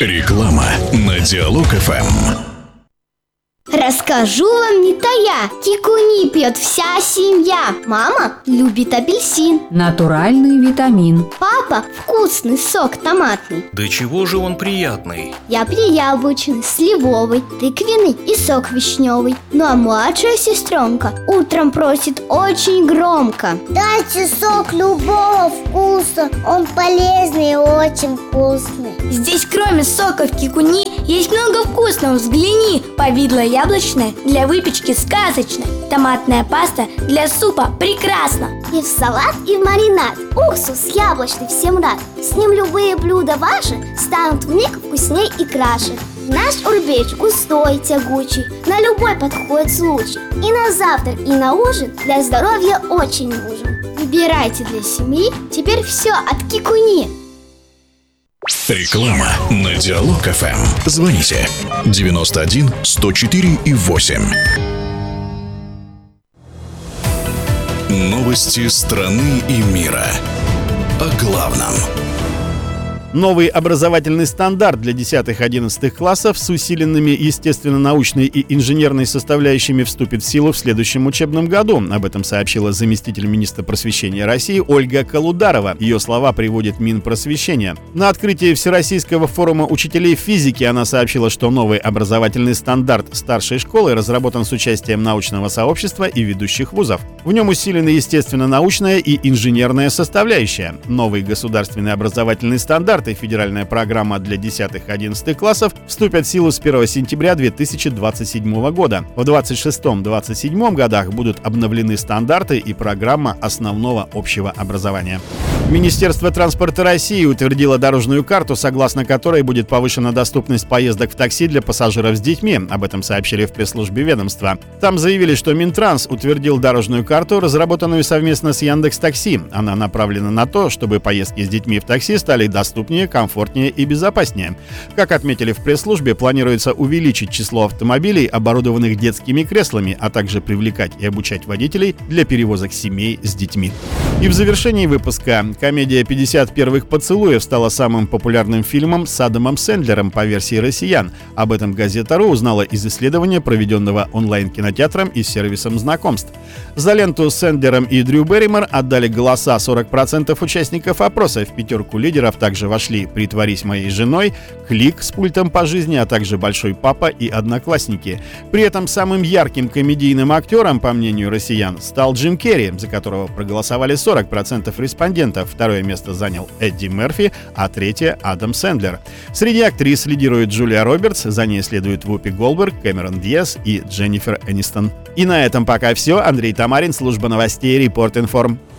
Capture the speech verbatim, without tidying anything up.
Реклама на Диалог-ФМ. Расскажу вам не тая, кикуни пьет вся семья. Мама любит апельсин, натуральный витамин. папа вкусный сок томатный. Да чего же он приятный? Я пью яблочный, сливовый, тыквенный и сок вишневый. Ну а младшая сестренка утром просит очень громко: дайте сок любого вкуса, он полезный и очень вкусный. Здесь кроме соков кикуни есть много вкусного, взгляни. Повидло яблочное для выпечки сказочно. Томатная паста для супа прекрасно. И в салат, и в маринад. Уксус яблочный всем рад. С ним любые блюда ваши станут вмиг вкусней и краше. Наш урбеч густой, тягучий, на любой подходит случай. И на завтрак, и на ужин для здоровья очень нужен. Выбирайте для семьи теперь все от кикуни. Реклама на Диалог-ФМ. Звоните девяносто один сто четыре и восемь. Новости страны и мира. О главном. Новый образовательный стандарт для десятых-одиннадцатых классов с усиленными естественно-научной и инженерной составляющими вступит в силу в следующем учебном году. Об этом сообщила заместитель министра просвещения России Ольга Колударова. Ее слова приводит Минпросвещение. На открытии Всероссийского форума учителей физики она сообщила, что новый образовательный стандарт старшей школы разработан с участием научного сообщества и ведущих вузов. В нем усилены естественно-научная и инженерная составляющая. Новый государственный образовательный стандарт и федеральная программа для десятых-одиннадцатых классов вступят в силу с первого сентября две тысячи двадцать седьмого года. В двадцать шестом — двадцать седьмом годах будут обновлены стандарты и программа основного общего образования. Министерство транспорта России утвердило дорожную карту, согласно которой будет повышена доступность поездок в такси для пассажиров с детьми. Об этом сообщили в пресс-службе ведомства. Там заявили, что Минтранс утвердил дорожную карту, разработанную совместно с Яндекс.Такси. Она направлена на то, чтобы поездки с детьми в такси стали доступнее, комфортнее и безопаснее. Как отметили в пресс-службе, планируется увеличить число автомобилей, оборудованных детскими креслами, а также привлекать и обучать водителей для перевозок семей с детьми. И в завершении выпуска: комедия «пятьдесят первых поцелуев» стала самым популярным фильмом с Адамом Сэндлером по версии россиян. Об этом Газета.ру узнала из исследования, проведенного онлайн-кинотеатром и сервисом знакомств. За ленту с Сэндлером и Дрю Берримор отдали голоса сорок процентов участников опроса. В пятерку лидеров также вошли «Притворись моей женой», «Клик» с пультом по жизни, а также «Большой папа» и «Одноклассники». При этом самым ярким комедийным актером, по мнению россиян, стал Джим Керри, за которого проголосовали сорок процентов респондентов. Второе место занял Эдди Мерфи, а третье — Адам Сэндлер. Среди актрис лидирует Джулия Робертс, за ней следуют Вупи Голдберг, Кэмерон Диаз и Дженнифер Энистон. И на этом пока все. Андрей Тамарин, служба новостей Report Inform.